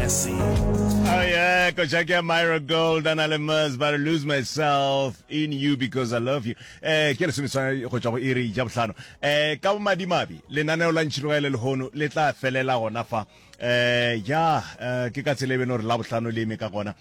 Legacy. Oh yeah, Kochaki Myra Gold and Alemus, but I lose myself in you because I love you. Ke re semiswa go tswa go iri ja botlhano. Ka madimabi le naneo la ntshilo le lehono le tla felela gona fa. Ke ka tsele beno re la botlhano le me ka gona.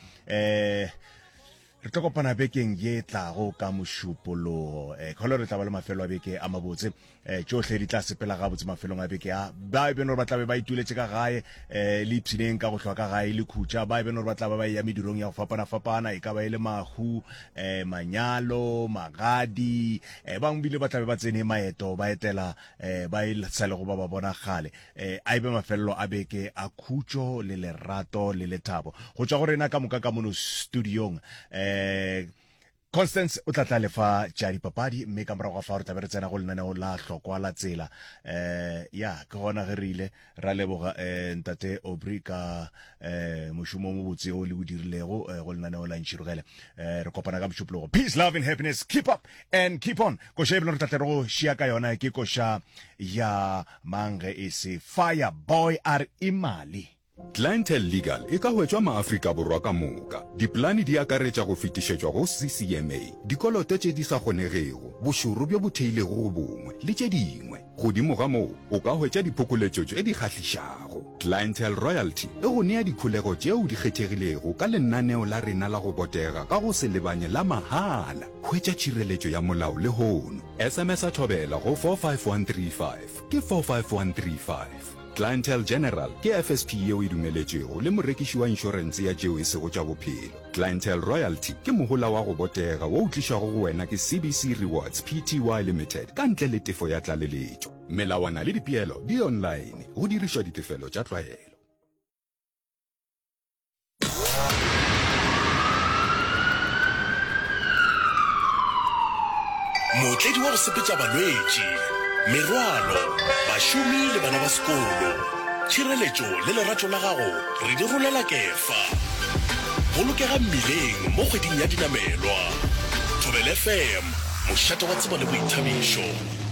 Re tlo kopana bekeng ye tlago ka mošupologo kholo re tla ba le mafelo a beke a mabotse tsohle di tla sepela ga botse mafelong a beke a ba beno re batla ba ituletse ka gae le ipsineng ka go hlwa ka gae le khutša ba beno re batla ba ya medirong ya go fapana e ka ba ile mahu manyalo magadi bang bile batla ba tsene maeto ba etela ba ile tsale go ba bona gale a ibe mafelo a beke a khutšo le lerato le lethabo go tswa go rena ka moka ka mono studiong Constance o tla lefa tša dipapadi mme ka morago ga fa re tla be re tsena go lenaneo la hlokwa la tsela ke gona ge re ile ra leboga ntate Aubrey ka mošomo mo botse o le o dirilego go lenaneo la ntšhirogele re kopana ka mošupologo peace love and happiness keep up and keep on koša e beno re tlatle go šia ka yona ke koša ya mange e se Fireboy a re imali Clientele Legal e ka hwetšwa maAfrika borwa ka moka. Diplani di akaretša go fetišetšwa go CCMA, dikoloto tše di sa kgonegego, bošoro bjo bo theilego go bongwe, le tše dingwe. Godimo ga moo, o ka hwetša diphokoletšo tše di kgahlišago. Clientele Royalty e go nea dikholego tšeo di kgethegilego ka lenaneo la rena la go botega ka go se lebanye la mahala. Hwetša tšhireletšo ya molao le hono. SMS a thobela go 45135 ke 45135. Clientele General ke FSP yeo e dumeletšego le morekiši wa inšorense ya tšeo e sego tša bophelo. Clientele Royalty ke mohola wa go botega wo o tlišago go wena ke CBC Rewards Pty Limited ka ntle le tefo ya tlaleletšo. Melawana le dipeelo di online go dirišwa ditefelo tša tlwaelo. Motledi wa go sepetša balwetši, merwalo, bašomi le bana ba sekolo, tšhireletšo le lerato la gago re di rolela kefa. Bolokega mmileng mo kgweding ya dinamelwa. Thobela FM, mošate wa tsebo le boithabišo.